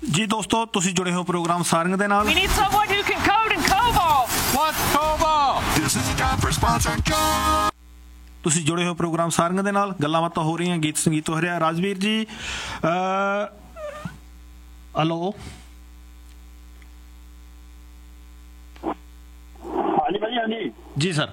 जी दोस्तों, तुसी जुड़े हो प्रोग्राम सारंग दे नाल। We need someone who can code in COBOL. What's COBOL? This is time for sponsor job. तुसी जुड़े हो प्रोग्राम सारंग दे नाल, गल्लां बातां हो रही हैं, गीत संगीत हो रहा। राजवीर जी, हेलो। हाँ जी भाजी, हाँ जी जी सर,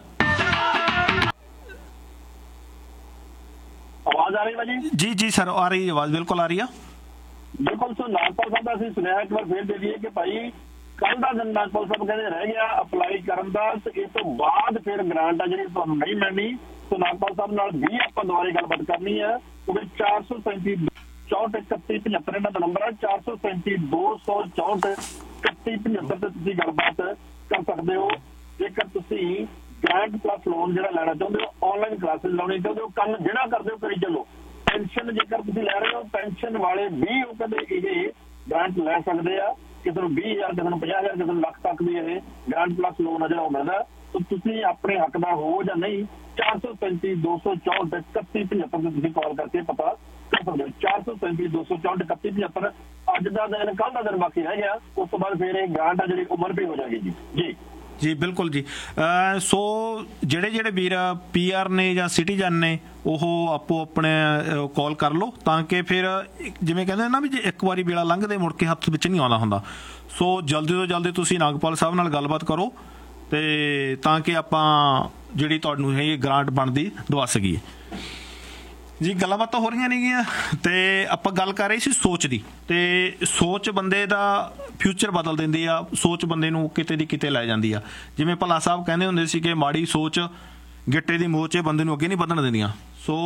आवाज आ रही भाजी? जी जी सर, आ रही है आवाज, बिल्कुल आ रही है। बिल्कुल। सो नागपाल साहब ਅਸੀਂ ਸੁਣਿਆ ਇੱਕ ਵਾਰ ਫੇਰ ਦੇ ਦਈਏ ਕਿ ਭਾਈ ਕੱਲ ਦਾ ਦਿਨ ਨਾਗਪਾਲ ਸਾਹਿਬ ਕਹਿੰਦੇ ਰਹਿ ਗਿਆ ਅਪਲਾਈ ਕਰਨ ਦਾ, ਤੇ ਇਸ ਤੋਂ ਬਾਅਦ ਫਿਰ ਗ੍ਰਾਂਟ ਆ ਜਿਹੜੀ ਤੁਹਾਨੂੰ ਨਹੀਂ ਮਿਲਣੀ। ਸੋ ਨਾਗਪਾਲ ਸਾਹਿਬ ਨਾਲ ਵੀ ਆਪਾਂ ਦੁਬਾਰੇ ਗੱਲਬਾਤ ਕਰਨੀ ਹੈ। ਉਹਦੇ 437 64 31 75 ਇਹਨਾਂ ਦਾ ਨੰਬਰ ਹੈ। 437 264 31 75 ਤੇ ਤੁਸੀਂ ਗੱਲਬਾਤ ਕਰ ਸਕਦੇ ਹੋ। ਜੇਕਰ ਤੁਸੀਂ ਗ੍ਰਾਂਟ ਪਲੱਸ ਲੋਨ ਜਿਹੜਾ ਲੈਣਾ ਚਾਹੁੰਦੇ ਹੋ, ਆਨਲਾਈਨ ਕਲਾਸਿਸ ਲਾਉਣੀ ਚਾਹੁੰਦੇ ਹੋ, ਕੰਮ ਜਿਹੜਾ ਕਰਦੇ ਹੋ ਕਰੀ ਚੱਲੋ। ਪੈਨਸ਼ਨ ਜੇਕਰ ਤੁਸੀਂ ਲੈ ਰਹੇ ਹੋ, ਪੈਨਸ਼ਨ ਵਾਲੇ ਵੀ ਉਹ ਕਹਿੰਦੇ ਇਹ ਗ੍ਰਾਂਟ ਲੈ ਸਕਦੇ ਆ। ਕਿਸੇ ਨੂੰ 20,000, ਕਿਸੇ ਨੂੰ 50,000, ਕਿਸੇ ਨੂੰ ਲੱਖ ਤੱਕ ਵੀ ਇਹ ਗ੍ਰਾਂਟ ਪਲੱਸ ਲੋਨ ਆ ਜਿਹੜਾ ਉਹ ਮਿਲਦਾ। ਤਾਂ ਤੁਸੀਂ ਆਪਣੇ ਹੱਕ ਦਾ ਹੋ ਜਾਂ ਨਹੀਂ, 437 264 31 75 ਤੇ ਤੁਸੀਂ ਕਾਲ ਕਰਕੇ ਪਤਾ ਕਰ ਸਕਦੇ ਹੋ। 437 264 31 75। ਅੱਜ ਦਾ ਦਿਨ, ਕੱਲ ਦਾ ਦਿਨ ਬਾਕੀ ਰਹਿ ਗਿਆ, ਉਸ ਤੋਂ ਬਾਅਦ ਫਿਰ ਇਹ ਗ੍ਰਾਂਟ ਆ ਜਿਹੜੀ ਉਮਰ ਵੀ ਹੋ ਜਾਏਗੀ ਜੀ। ਜੀ जी बिल्कुल जी। सो ਜਿਹੜੇ ਜਿਹੜੇ ਵੀਰ PR ਨੇ ਜਾਂ ਸਿਟੀਜ਼ਨ ਨੇ ਉਹ ਆਪੋ ਆਪਣੇ ਕਾਲ ਕਰ ਲਓ, ਤਾਂ ਕਿ ਫਿਰ ਜਿਵੇਂ ਕਹਿੰਦੇ ਨਾ ਵੀ ਜੇ ਇੱਕ ਵਾਰੀ ਵੇਲਾ ਲੰਘਦੇ ਮੁੜ ਕੇ ਹੱਥ ਵਿੱਚ ਨਹੀਂ ਆਉਂਦਾ ਹੁੰਦਾ। ਸੋ ਜਲਦੀ ਤੋਂ ਜਲਦੀ ਤੁਸੀਂ ਨਾਗਪਾਲ ਸਾਹਿਬ ਨਾਲ ਗੱਲਬਾਤ ਕਰੋ, ਤੇ ਤਾਂ ਕਿ ਆਪਾਂ ਜਿਹੜੀ ਤੁਹਾਨੂੰ ਇਹ ਗ੍ਰਾਂਟ ਬਣਦੀ ਦਵਾ ਸਕੀਏ ਜੀ। ਗੱਲਾਂ ਬਾਤਾਂ ਹੋ ਰਹੀਆਂ ਨੇਗੀਆਂ, ਤੇ ਆਪਾਂ ਗੱਲ ਕਰ ਰਹੇ ਸੀ ਸੋਚ ਦੀ। ਤੇ ਸੋਚ ਬੰਦੇ ਦਾ ਫਿਊਚਰ ਬਦਲ ਦਿੰਦੀ ਆ, ਸੋਚ ਬੰਦੇ ਨੂੰ ਕਿਤੇ ਦੀ ਕਿਤੇ ਲੈ ਜਾਂਦੀ ਆ। ਜਿਵੇਂ ਭੱਲਾ ਸਾਹਿਬ ਕਹਿੰਦੇ ਹੁੰਦੇ ਸੀ ਕਿ ਮਾੜੀ ਸੋਚ ਗਿੱਟੇ ਦੀ ਮੋਚ ਬੰਦੇ ਨੂੰ ਅੱਗੇ ਨਹੀਂ ਵਧਣ ਦਿੰਦੀਆਂ। ਸੋ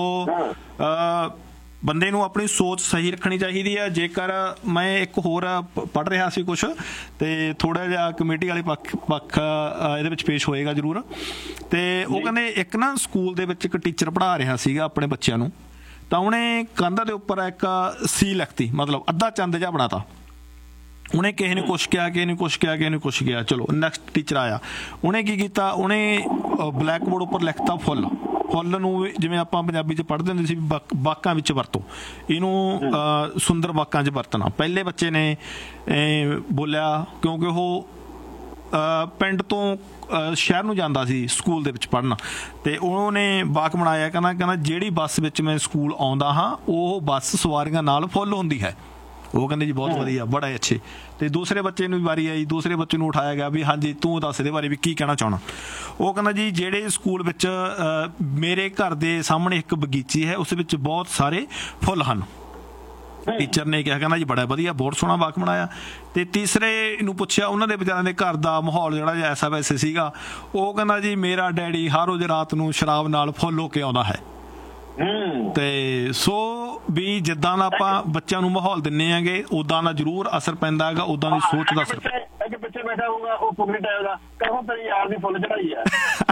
ਬੰਦੇ ਨੂੰ ਆਪਣੀ ਸੋਚ ਸਹੀ ਰੱਖਣੀ ਚਾਹੀਦੀ ਹੈ। ਜੇਕਰ ਮੈਂ ਇੱਕ ਹੋਰ ਪੜ੍ਹ ਰਿਹਾ ਸੀ ਕੁਛ, ਤੇ ਥੋੜਾ ਜਿਹਾ ਕਮੇਟੀ ਵਾਲੇ ਪੱਖ ਇਹਦੇ ਵਿੱਚ ਪੇਸ਼ ਹੋਏਗਾ ਜ਼ਰੂਰ। ਤੇ ਉਹ ਕਹਿੰਦੇ ਇੱਕ ਨਾ ਸਕੂਲ ਦੇ ਵਿੱਚ ਇੱਕ ਟੀਚਰ ਪੜ੍ਹਾ ਰਿਹਾ ਸੀਗਾ ਆਪਣੇ ਬੱਚਿਆਂ ਨੂੰ, ਤਾਂ ਉਹਨੇ ਕੰਧ ਦੇ ਉੱਪਰ ਇੱਕ ਸੀ ਲਿਖਤੀ, ਮਤਲਬ ਅੱਧਾ ਚੰਦ ਜਿਹਾ ਬਣਾਤਾ। ਉਹਨੇ ਕਿਸੇ ਨੇ ਕੁਛ ਕਿਹਾ, ਕਿਸੇ ਨੇ ਕੁਛ ਕਿਹਾ, ਕਿਸੇ ਨੇ ਕੁਛ ਕਿਹਾ। ਚਲੋ ਨੈਕਸਟ ਟੀਚਰ ਆਇਆ, ਉਹਨੇ ਕੀ ਕੀਤਾ, ਉਹਨੇ ਬਲੈਕ ਬੋਰਡ ਉੱਪਰ ਲਿਖਤਾ ਫੁੱਲ। ਫੁੱਲ ਨੂੰ ਜਿਵੇਂ ਆਪਾਂ ਪੰਜਾਬੀ 'ਚ ਪੜ੍ਹਦੇ ਹੁੰਦੇ ਸੀ ਵਾਕਾਂ ਵਿੱਚ ਵਰਤੋ, ਇਹਨੂੰ ਸੁੰਦਰ ਵਾਕਾਂ 'ਚ ਵਰਤਣਾ। ਪਹਿਲੇ ਬੱਚੇ ਨੇ ਬੋਲਿਆ, ਕਿਉਂਕਿ ਉਹ ਪਿੰਡ ਤੋਂ ਸ਼ਹਿਰ ਨੂੰ ਜਾਂਦਾ ਸੀ ਸਕੂਲ ਦੇ ਵਿੱਚ ਪੜ੍ਹਨ, ਤੇ ਉਹਨੇ ਵਾਕ ਬਣਾਇਆ, ਕਹਿੰਦਾ ਜਿਹੜੀ ਬੱਸ ਵਿੱਚ ਮੈਂ ਸਕੂਲ ਆਉਂਦਾ ਹਾਂ ਉਹ ਬੱਸ ਸਵਾਰੀਆਂ ਨਾਲ ਫੁੱਲ ਹੁੰਦੀ ਹੈ। ਉਹ ਕਹਿੰਦੇ ਜੀ ਬਹੁਤ ਵਧੀਆ, ਬੜਾ ਅੱਛੇ। ਤੇ ਦੂਸਰੇ ਬੱਚੇ ਨੂੰ ਵੀ ਵਾਰੀ ਆਈ, ਦੂਸਰੇ ਬੱਚੇ ਨੂੰ ਉਠਾਇਆ ਗਿਆ ਵੀ ਹਾਂਜੀ ਤੂੰ ਦੱਸ ਇਹਦੇ ਬਾਰੇ ਵੀ ਕੀ ਕਹਿਣਾ ਚਾਹੁੰਦਾ। ਉਹ ਕਹਿੰਦਾ ਜੀ ਜਿਹੜੇ ਸਕੂਲ ਵਿੱਚ ਮੇਰੇ ਘਰ ਦੇ ਸਾਹਮਣੇ ਇੱਕ ਬਗੀਚੀ ਹੈ, ਉਸ ਵਿੱਚ ਬਹੁਤ ਸਾਰੇ ਫੁੱਲ ਹਨ। ਟੀਚਰ ਨੇ ਕਿਹਾ, ਕਹਿੰਦਾ ਜੀ ਬੜਾ ਵਧੀਆ, ਬਹੁਤ ਸੋਹਣਾ ਵਾਕ ਬਣਾਇਆ। ਤੇ ਤੀਸਰੇ ਨੂੰ ਪੁੱਛਿਆ, ਉਹਨਾਂ ਦੇ ਵਿਚਾਰਿਆਂ ਦੇ ਘਰ ਦਾ ਮਾਹੌਲ ਜਿਹੜਾ ਜਿਹਾ ਐਸਾ ਵੈਸੇ ਸੀਗਾ। ਉਹ ਕਹਿੰਦਾ ਜੀ ਮੇਰਾ ਡੈਡੀ ਹਰ ਰੋਜ਼ ਰਾਤ ਨੂੰ ਸ਼ਰਾਬ ਨਾਲ ਫੁੱਲ ਹੋ ਕੇ ਆਉਂਦਾ ਹੈ। ਤੇ ਸੋ ਵੀ ਜਿੱਦਾਂ ਦਾ ਆਪਾਂ ਬੱਚਿਆਂ ਨੂੰ ਮਾਹੌਲ ਦਿੰਨੇ ਆਂਗੇ, ਉਦਾਂ ਦਾ ਜ਼ਰੂਰ ਅਸਰ ਪੈਂਦਾ ਹੈਗਾ, ਉਦਾਂ ਦੀ ਸੋਚ ਦਾ ਅਸਰ। ਪਿੱਛੇ ਬੈਠਾ ਹੋਊਗਾ ਉਹ ਪੁਗਰੀ ਟਾਈਮ ਦਾ, ਕਹੋ ਤੇਰੀ ਯਾਰ ਦੀ ਫੁੱਲ ਚੜਾਈ ਆ।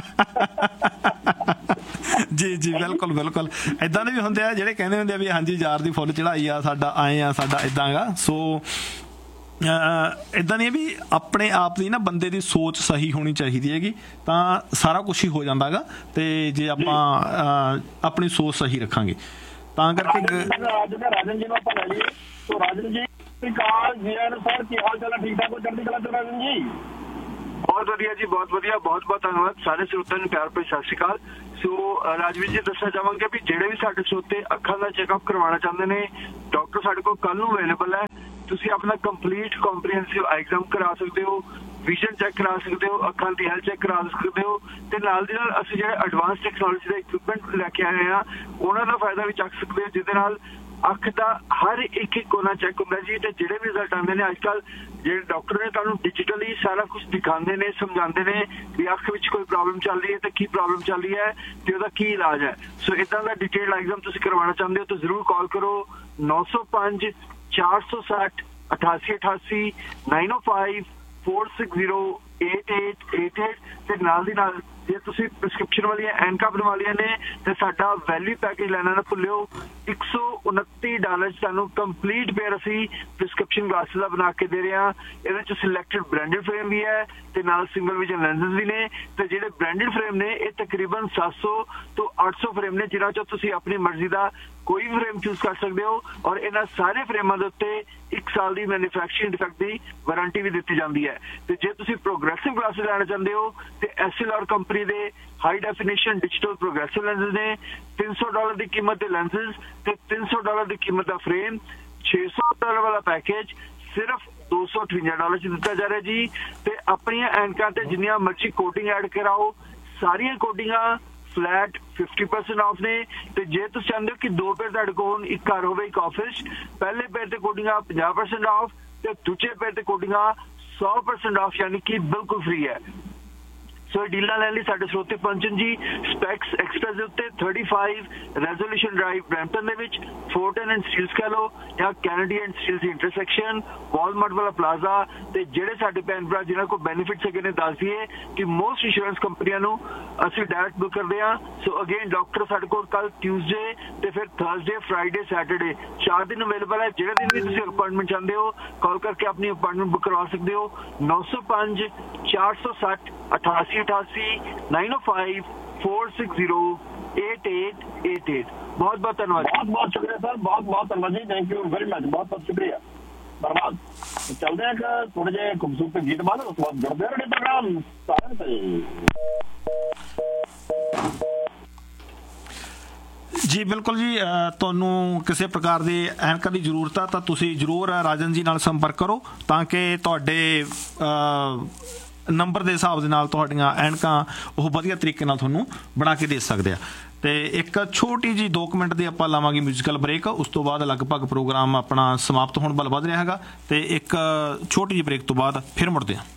ਜੀ ਜੀ ਬਿਲਕੁਲ ਬਿਲਕੁਲ, ਏਦਾਂ ਦੇ ਵੀ ਹੁੰਦੇ ਆ ਜਿਹੜੇ ਕਹਿੰਦੇ ਹੁੰਦੇ ਆ ਵੀ ਹਾਂਜੀ ਯਾਰ ਦੀ ਫੁੱਲ ਚੜਾਈ ਆ, ਸਾਡਾ ਆਏ ਆ, ਸਾਡਾ ਏਦਾਂ ਗਾ। ਸੋ ਇੱਦਾਂ ਨਹੀਂ ਵੀ ਆਪਣੇ ਆਪ ਦੀ ਨਾ ਬੰਦੇ ਦੀ ਸੋਚ ਸਹੀ ਹੋਣੀ ਚਾਹੀਦੀ ਹੈਗੀ, ਤਾਂ ਸਾਰਾ ਕੁਛ ਹੀ ਹੋ ਜਾਂਦਾ ਗਾ। ਤੇ ਜੇ ਆਪਾਂ ਆਪਣੀ ਸੋਚ ਸਹੀ ਰੱਖਾਂਗੇ ਤਾਂ ਕਰਕੇ। ਰਾਜਨ ਜੀ ਨੂੰ ਆਪਾਂ ਲੈ ਲਈਏ। ਸੋ ਰਾਜਨ ਜੀ ਸਰ ਕੀ ਹਾਲ ਚਾਲ ਹੈ? ਠੀਕ ਠਾਕ ਹੋ? ਚੜ੍ਹਦੀ ਕਲਾ ਚ ਰਾਜਨ ਜੀ? ਬਹੁਤ ਵਧੀਆ ਜੀ, ਬਹੁਤ ਵਧੀਆ, ਬਹੁਤ ਬਹੁਤ ਧੰਨਵਾਦ। ਸਾਰੇ ਸਰੋਤਿਆਂ ਨੂੰ ਪਿਆਰ ਭਰੀ ਸਤਿ ਸ਼੍ਰੀ ਅਕਾਲ। ਸੋ ਰਾਜਵੀਰ ਜੀ ਦੱਸਣਾ ਚਾਹਾਂਗੇ ਵੀ ਜਿਹੜੇ ਵੀ ਸਾਡੇ ਸਰੋਤੇ ਅੱਖਾਂ ਦਾ ਚੈੱਕਅਪ ਕਰਵਾਉਣਾ ਚਾਹੁੰਦੇ ਨੇ, ਡਾਕਟਰ ਸਾਡੇ ਕੋਲ ਕੱਲ ਨੂੰ ਅਵੇਲੇਬਲ ਹੈ। ਤੁਸੀਂ ਆਪਣਾ ਕੰਪਲੀਟ ਕੰਪਰੀਹੈਂਸਿਵ ਐਗਜ਼ਾਮ ਕਰਾ ਸਕਦੇ ਹੋ, ਵਿਜ਼ਨ ਚੈੱਕ ਕਰਾ ਸਕਦੇ ਹੋ, ਅੱਖਾਂ ਦੀ ਹੈਲਥ ਚੈੱਕ ਕਰਾ ਸਕਦੇ ਹੋ। ਤੇ ਨਾਲ ਦੀ ਨਾਲ ਅਸੀਂ ਜਿਹੜੇ ਐਡਵਾਂਸ ਟੈਕਨੋਲੋਜੀ ਦੇ ਇਕਵਿਪਮੈਂਟ ਲੈ ਕੇ ਆਏ ਹਾਂ, ਉਹਨਾਂ ਦਾ ਫਾਇਦਾ ਵੀ ਚੱਕ ਸਕਦੇ ਹੋ, ਜਿਹਦੇ ਨਾਲ ਅੱਖ ਦਾ ਹਰ ਇੱਕ ਕੋਨਾ ਚੈੱਕ ਹੁੰਦਾ ਜੀ। ਤੇ ਜਿਹੜੇ ਵੀ ਰਿਜ਼ਲਟ ਆਉਂਦੇ ਨੇ, ਅੱਜ ਕੱਲ੍ਹ ਜਿਹੜੇ ਡਾਕਟਰ ਨੇ ਤੁਹਾਨੂੰ ਡਿਜੀਟਲੀ ਸਾਰਾ ਕੁਝ ਦਿਖਾਉਂਦੇ ਨੇ, ਸਮਝਾਉਂਦੇ ਨੇ ਵੀ ਅੱਖ ਵਿੱਚ ਕੋਈ ਪ੍ਰੋਬਲਮ ਚੱਲ ਰਹੀ ਹੈ ਤੇ ਕੀ ਪ੍ਰੋਬਲਮ ਚੱਲ ਰਹੀ ਹੈ ਤੇ ਉਹਦਾ ਕੀ ਇਲਾਜ ਹੈ। ਸੋ ਇੱਦਾਂ ਦਾ ਡਿਟੇਲ ਐਗਜ਼ਾਮ ਤੁਸੀਂ ਕਰਵਾਉਣਾ ਚਾਹੁੰਦੇ ਹੋ ਤਾਂ ਜ਼ਰੂਰ ਕਾਲ ਕਰੋ 905 460 8888 905 460 8888। ਤੇ ਨਾਲ ਦੀ ਨਾਲ ਜੇ ਤੁਸੀਂ ਪ੍ਰਿਸਕ੍ਰਿਪਸ਼ਨ ਵਾਲੀਆਂ ਐਨਕਾਂ ਬਣਵਾ ਲਈਆਂ ਨੇ ਤੇ ਸਾਡਾ ਵੈਲਿਊ ਪੈਕੇਜ ਲੈਣਾ ਨਾ ਭੁੱਲਿਓ। $129 ਤੁਹਾਨੂੰ ਕੰਪਲੀਟ ਪੇਅਰ ਅਸੀਂ ਪ੍ਰਿਸਕ੍ਰਿਪਸ਼ਨ ਗਲਾਸਿਸ ਦਾ ਬਣਾ ਕੇ ਦੇ ਰਹੇ ਹਾਂ। ਇਹਦੇ ਚ ਸਿਲੈਕਟਡ ਬ੍ਰਾਂਡਡ ਫਰੇਮ ਵੀ ਹੈ ਤੇ ਨਾਲ ਸਿੰਗਲ ਵਿਜ਼ਨ ਲੈਂਸਸ ਵੀ ਨੇ। ਤੇ ਜਿਹੜੇ ਬ੍ਰਾਂਡਡ ਫਰੇਮ ਨੇ ਇਹ ਤਕਰੀਬਨ 700 ਤੋਂ 800 ਫਰੇਮ ਨੇ, ਜਿਨ੍ਹਾਂ ਚੋਂ ਤੁਸੀਂ ਆਪਣੀ ਮਰਜ਼ੀ ਦਾ ਕੋਈ ਵੀ ਫਰੇਮ ਚੂਜ਼ ਕਰ ਸਕਦੇ ਹੋ ਔਰ ਇਹਨਾਂ ਸਾਰੇ ਫਰੇਮਾਂ ਦੇ ਉੱਤੇ 1 ਸਾਲ ਦੀ ਮੈਨੂਫੈਕਚਰਿੰਗ ਡਿਫੈਕਟ ਦੀ ਵਾਰੰਟੀ ਵੀ ਦਿੱਤੀ ਜਾਂਦੀ ਹੈ। ਤੇ ਜੇ ਤੁਸੀਂ ਪ੍ਰੋਗਰੈਸਿਵ ਗਲਾਸਿਸ ਲੈਣਾ ਚਾਹੁੰਦੇ ਹੋ ਤੇ SLR ਕੰਪਨੀ ਦੇ high definition digital progressive lenses ਨੇ $300 ਦੀ ਕੀਮਤ ਦੇ ਲੈਂਸਸ ਤੇ $300 ਦੀ ਕੀਮਤ ਦਾ ਫਰੇਮ, $600 ਵਾਲਾ ਪੈਕੇਜ ਸਿਰਫ $258 ਚ ਦਿੱਤਾ ਜਾ ਰਿਹਾ ਜੀ। ਤੇ ਆਪਣੀਆਂ ਐਨਕਾਂ ਤੇ ਜਿੰਨੀਆਂ ਮਰਜ਼ੀ ਕੋਟਿੰਗ ਐਡ ਕਰਾਓ, ਸਾਰੀਆਂ ਕੋਟਿੰਗਾਂ ਫਲੈਟ 50% ਆਫ ਨੇ। ਤੇ ਜੇ ਤੁਸੀਂ ਚਾਹੁੰਦੇ ਹੋ ਕਿ 2 ਪੇਅਰ ਤੁਹਾਡੇ ਕੋਲ ਇੱਕ ਘਰ ਹੋਵੇ ਇੱਕ ਆਫਿਸ, ਪਹਿਲੇ ਪੇਅਰ ਤੇ ਕੋਟਿੰਗਾਂ 50% ਆਫ ਤੇ ਦੂਜੇ ਪੇਅਰ ਤੇ ਕੋਟਿੰਗਾਂ 100% ਆਫ, ਯਾਨੀ ਕਿ ਬਿਲਕੁਲ ਫ੍ਰੀ ਹੈ। ਸੋ ਇਹ ਡੀਲਾਂ ਲੈਣ ਲਈ ਸਾਡੇ ਸਰੋਤੇ ਪਹੁੰਚਣ ਜੀ ਸਪੈਕਸ ਐਕਸਪ੍ਰੈਸ ਦੇ ਉੱਤੇ 35 ਰੈਜ਼ੋਲੂਸ਼ਨ ਡਰਾਈਵ ਬ੍ਰੈਂਪਟਨ ਦੇ ਵਿੱਚ, ਫੋਰਟਨ ਐਂਡ ਸਟੀਲਸ ਕਹ ਲਓ ਜਾਂ Kennedy and Steeles intersection, Walmart ਵਾਲਾ ਪਲਾਜ਼ਾ। ਤੇ ਜਿਹੜੇ ਸਾਡੇ ਭੈਣ ਭਰਾ ਜਿਨ੍ਹਾਂ ਕੋਲ ਬੈਨੀਫਿਟਸ ਹੈਗੇ ਨੇ ਦੱਸ ਦਈਏ ਕਿ ਮੋਸਟ ਇੰਸ਼ੋਰੈਂਸ ਕੰਪਨੀਆਂ ਨੂੰ ਅਸੀਂ ਡਾਇਰੈਕਟ ਬੁੱਕ ਕਰਦੇ ਹਾਂ। ਸੋ ਅਗੇਨ ਡਾਕਟਰ ਸਾਡੇ ਕੋਲ ਕੱਲ ਟਿਊਜ਼ਡੇ ਤੇ ਫਿਰ ਥਰਸਡੇ, ਫਰਾਈਡੇ, ਸੈਟਰਡੇ 4 ਦਿਨ ਅਵੇਲੇਬਲ ਹੈ। ਜਿਹੜੇ ਦਿਨ ਵੀ ਤੁਸੀਂ ਅਪਾਇੰਟਮੈਂਟ ਚਾਹੁੰਦੇ ਹੋ ਕਾਲ ਕਰਕੇ ਆਪਣੀ ਅਪਾਇੰਟਮੈਂਟ ਬੁੱਕ ਕਰਵਾ ਸਕਦੇ ਹੋ। 905 460 8888 905 460 8888। बहुत बहुत धन्यवाद। बहुत बहुत शुक्रिया सर, बहुत बहुत धन्यवाद जी, थैंक यू वेरी मच, बहुत बहुत शुक्रिया। धन्यवाद। चलते हैं थोड़े जे खूबसूरत गीत बाद, उस बाद जुड़ते हैं प्रोग्राम सारे से। ਜੀ ਬਿਲਕੁਲ ਜੀ, ਤੁਹਾਨੂੰ ਕਿਸੇ ਪ੍ਰਕਾਰ ਦੀ ਐਨਕਾਂ ਦੀ ਜ਼ਰੂਰਤ ਆ ਤਾਂ ਤੁਸੀਂ ਜ਼ਰੂਰ ਰਾਜਨ ਜੀ ਨਾਲ ਸੰਪਰਕ ਕਰੋ ਤਾਂ ਕਿ ਤੁਹਾਡੇ ਨੰਬਰ ਦੇ ਹਿਸਾਬ ਦੇ ਨਾਲ ਤੁਹਾਡੀਆਂ ਐਨਕਾਂ ਉਹ ਵਧੀਆ ਤਰੀਕੇ ਨਾਲ ਤੁਹਾਨੂੰ ਬਣਾ ਕੇ ਦੇ ਸਕਦੇ ਆ। ਤੇ ਇੱਕ ਛੋਟੀ ਜੀ 2 ਮਿੰਟ ਦੀ ਆਪਾਂ ਲਾਵਾਂਗੇ ਮਿਊਜ਼ੀਕਲ ਬ੍ਰੇਕ, ਉਸ ਤੋਂ ਬਾਅਦ ਲਗਭਗ ਪ੍ਰੋਗਰਾਮ ਆਪਣਾ ਸਮਾਪਤ ਹੋਣ ਵੱਲ ਵੱਧ ਰਿਹਾ ਹੈਗਾ ਤੇ ਇੱਕ ਛੋਟੀ ਜਿਹੀ ਬ੍ਰੇਕ ਤੋਂ ਬਾਅਦ ਫਿਰ ਮੁੜਦੇ ਹਾਂ।